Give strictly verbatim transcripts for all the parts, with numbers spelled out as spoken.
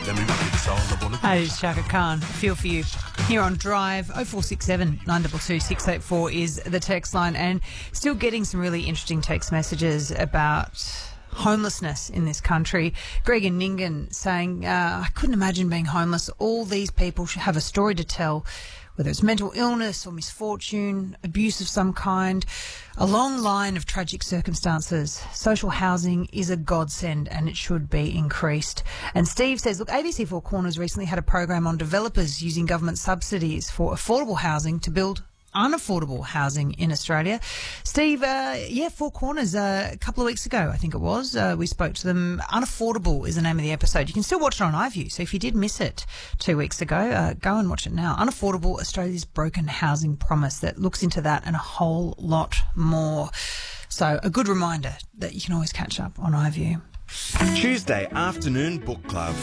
That is Shaka Khan. Feel for you. Here on Drive, oh four six seven, nine two two, six eight four is the text line, and still getting some really interesting text messages about homelessness in this country. Greg and Ningen saying, uh, I couldn't imagine being homeless. All these people should have a story to tell, whether it's mental illness or misfortune, abuse of some kind, a long line of tragic circumstances. Social housing is a godsend and it should be increased. And Steve says, look, A B C Four Corners recently had a program on developers using government subsidies for affordable housing to build unaffordable housing in Australia. Steve, uh, yeah, Four Corners, uh, a couple of weeks ago, I think it was, uh, we spoke to them. Unaffordable is the name of the episode. You can still watch it on iView, so if you did miss it two weeks ago, uh, go and watch it now. Unaffordable, Australia's broken housing promise, that looks into that and a whole lot more. So a good reminder that you can always catch up on iView. Tuesday afternoon book club.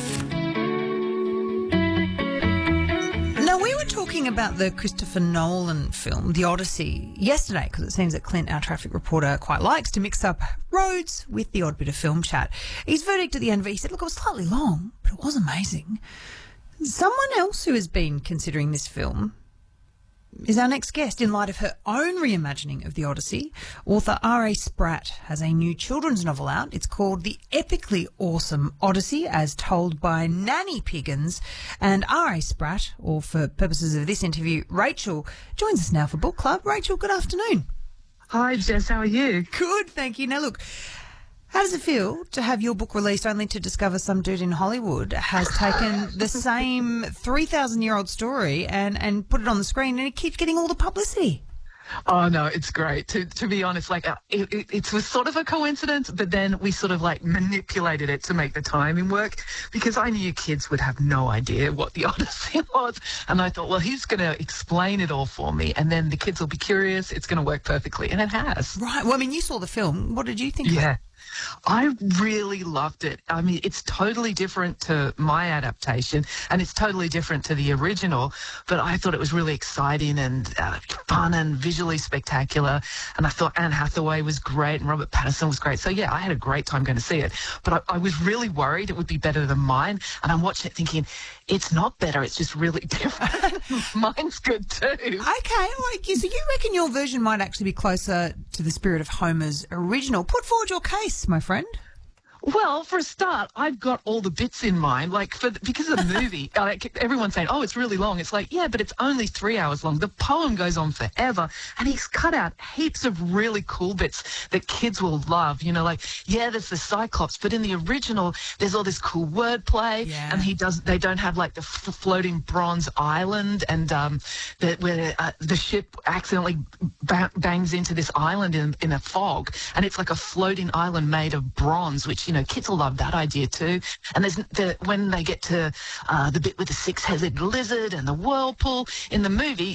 Now, we were talking about the Christopher Nolan film, The Odyssey, yesterday, because it seems that Clint, our traffic reporter, quite likes to mix up roads with the odd bit of film chat. His verdict at the end of it, he said, look, it was slightly long, but it was amazing. Someone else who has been considering this film is our next guest. In light of her own reimagining of The Odyssey, author R A Spratt has a new children's novel out. It's called The Epically Awesome Odyssey, as told by Nanny Piggins. And R A Spratt, or for purposes of this interview, Rachel, joins us now for Book Club. Rachel, good afternoon. Hi, Jess. How are you? Good, thank you. Now, look, how does it feel to have your book released only to discover some dude in Hollywood has taken the same three thousand year old story and, and put it on the screen and it keeps getting all the publicity? Oh, no, it's great. To to be honest, like, uh, it, it, it was sort of a coincidence, but then we sort of, like, manipulated it to make the timing work, because I knew kids would have no idea what The Odyssey was. And I thought, well, he's going to explain it all for me, and then the kids will be curious. It's going to work perfectly. And it has. Right. Well, I mean, you saw the film. What did you think Yeah. of it? I really loved it. I mean, it's totally different to my adaptation, and it's totally different to the original, but I thought it was really exciting and uh, fun and visually spectacular, and I thought Anne Hathaway was great and Robert Pattinson was great. So, yeah, I had a great time going to see it, but I, I was really worried it would be better than mine, and I'm watching it thinking, it's not better, it's just really different. Mine's good too. Okay, all right. So you reckon your version might actually be closer to the spirit of Homer's original. Put forward your case, my friend. Well, for a start, I've got all the bits in mind. Like, for the, because of the movie, like, everyone's saying, oh, it's really long. It's like, yeah, but it's only three hours long. The poem goes on forever, and he's cut out heaps of really cool bits that kids will love. You know, like, yeah, there's the Cyclops, but in the original, there's all this cool wordplay, yeah. and he does. They don't have, like, the f- floating bronze island, and um, the, where uh, the ship accidentally ba- bangs into this island in, in a fog, and it's like a floating island made of bronze, which, you know, kids will love that idea too. And there's the when they get to uh, the bit with the six-headed lizard and the whirlpool in the movie,